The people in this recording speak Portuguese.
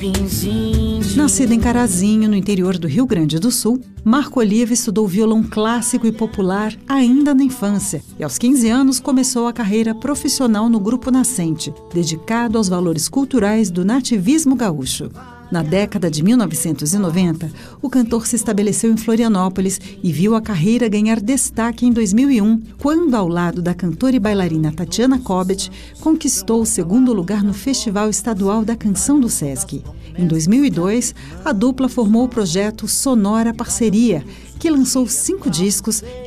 Nascido em Carazinho, no interior do Rio Grande do Sul, Marco Oliva estudou violão clássico e popular ainda na infância e aos 15 anos começou a carreira profissional no Grupo Nascente, dedicado aos valores culturais do nativismo gaúcho. Na década de 1990, o cantor se estabeleceu em Florianópolis e viu a carreira ganhar destaque em 2001, quando, ao lado da cantora e bailarina Tatiana Kobet, conquistou o segundo lugar no Festival Estadual da Canção do Sesc. Em 2002, a dupla formou o projeto Sonora Parceria, que lançou 5 discos